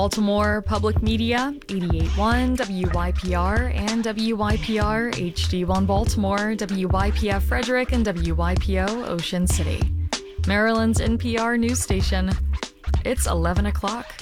Baltimore Public Media, 88.1 WYPR and WYPR HD1 Baltimore, WYPF Frederick, and WYPO Ocean City. Maryland's NPR news station. It's 11 o'clock.